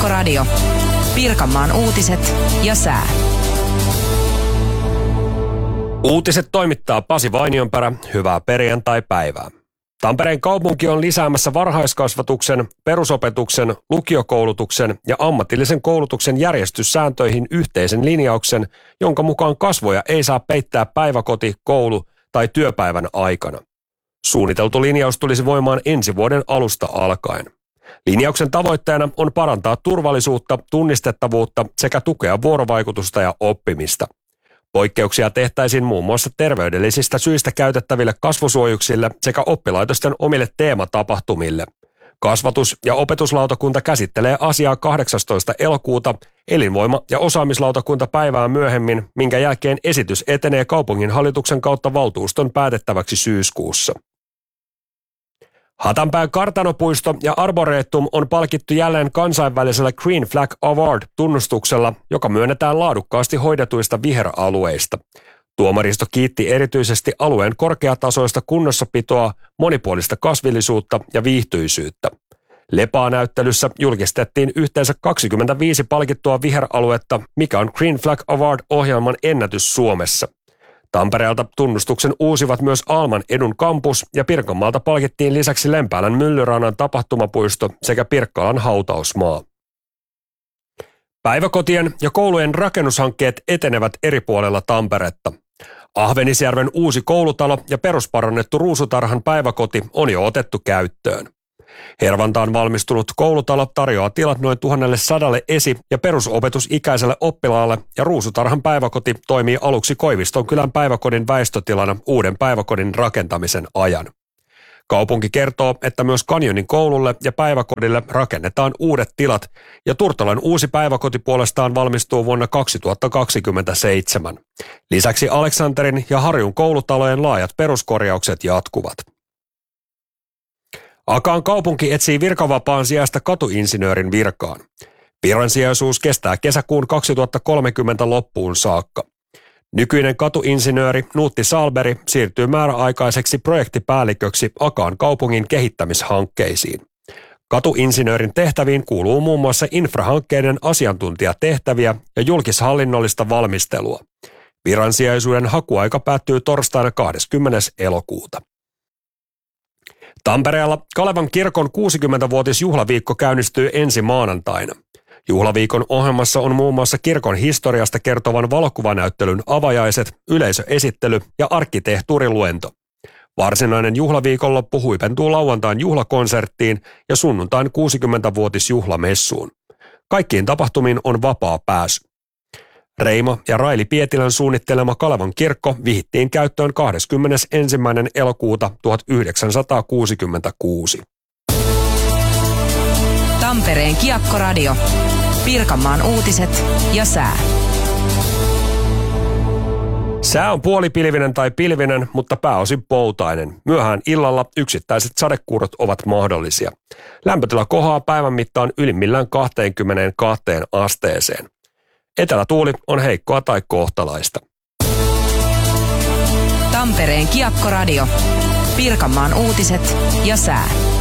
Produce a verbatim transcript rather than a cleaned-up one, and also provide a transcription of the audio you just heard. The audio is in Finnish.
Kiekkoradio. Pirkanmaan uutiset ja sää. Uutiset toimittaa Pasi Vainionperä. Hyvää perjantai-päivää. Tampereen kaupunki on lisäämässä varhaiskasvatuksen, perusopetuksen, lukiokoulutuksen ja ammatillisen koulutuksen järjestyssääntöihin yhteisen linjauksen, jonka mukaan kasvoja ei saa peittää päiväkoti, koulu tai työpäivän aikana. Suunniteltu linjaus tulisi voimaan ensi vuoden alusta alkaen. Linjauksen tavoitteena on parantaa turvallisuutta, tunnistettavuutta sekä tukea vuorovaikutusta ja oppimista. Poikkeuksia tehtäisiin muun muassa terveydellisistä syistä käytettäville kasvosuojuksille sekä oppilaitosten omille teematapahtumille. Kasvatus- ja opetuslautakunta käsittelee asiaa kahdeksastoista elokuuta, elinvoima- ja osaamislautakunta päivää myöhemmin, minkä jälkeen esitys etenee kaupunginhallituksen kautta valtuuston päätettäväksi syyskuussa. Hatanpään kartanopuisto ja Arboretum on palkittu jälleen kansainvälisellä Green Flag Award-tunnustuksella, joka myönnetään laadukkaasti hoidetuista viheralueista. Tuomaristo kiitti erityisesti alueen korkeatasoista kunnossapitoa, monipuolista kasvillisuutta ja viihtyisyyttä. Lepaa-näyttelyssä julkistettiin yhteensä kaksikymmentäviisi palkittua viheraluetta, mikä on Green Flag Award-ohjelman ennätys Suomessa. Tampereelta tunnustuksen uusivat myös Alman Edun kampus ja Pirkanmaalta palkittiin lisäksi Lempäälän Myllyrannan tapahtumapuisto sekä Pirkkalan hautausmaa. Päiväkotien ja koulujen rakennushankkeet etenevät eri puolella Tamperetta. Ahvenisjärven uusi koulutalo ja perusparannettu Ruusutarhan päiväkoti on jo otettu käyttöön. Hervantaan valmistunut koulutalo tarjoaa tilat noin tuhansisadalle esi- ja perusopetusikäiselle oppilaalle ja Ruusutarhan päiväkoti toimii aluksi Koivistonkylän päiväkodin väistötilana uuden päiväkodin rakentamisen ajan. Kaupunki kertoo, että myös Kanjonin koululle ja päiväkodille rakennetaan uudet tilat ja Turtolan uusi päiväkoti puolestaan valmistuu vuonna kaksituhattakaksikymmentäseitsemän. Lisäksi Aleksanterin ja Harjun koulutalojen laajat peruskorjaukset jatkuvat. Akaan kaupunki etsii virkavapaan sijasta katuinsinöörin virkaan. Viransijaisuus kestää kesäkuun kaksituhattakolmekymmentä loppuun saakka. Nykyinen katuinsinööri Nuutti Salberi siirtyy määräaikaiseksi projektipäälliköksi Akaan kaupungin kehittämishankkeisiin. Katuinsinöörin tehtäviin kuuluu muun muassa infrahankkeiden asiantuntijatehtäviä ja julkishallinnollista valmistelua. Viransijaisuuden hakuaika päättyy torstaina kahdeskymmenes elokuuta. Tampereella Kalevan kirkon kuusikymmentävuotisjuhlaviikko käynnistyy ensi maanantaina. Juhlaviikon ohjelmassa on muun muassa kirkon historiasta kertovan valokuvanäyttelyn avajaiset, yleisöesittely ja arkkitehtuuriluento. Varsinainen juhlaviikonloppu huipentuu lauantain juhlakonserttiin ja sunnuntain kuusikymmentävuotisjuhlamessuun. Kaikkiin tapahtumiin on vapaa pääsy. Reima ja Raili Pietilän suunnittelema Kalevan kirkko vihittiin käyttöön kahdeskymmenesensimmäinen elokuuta tuhatyhdeksänsataakuusikymmentäkuusi. Tampereen Kiekkoradio. Pirkanmaan uutiset ja sää. Sää on puolipilvinen tai pilvinen, mutta pääosin poutainen. Myöhään illalla yksittäiset sadekuurot ovat mahdollisia. Lämpötila kohoaa päivän mittaan ylimmillään kaksikymmentäkaksi asteeseen. Etelätuuli on heikkoa tai kohtalaista. Tampereen Kiekkoradio. Pirkanmaan uutiset ja sää.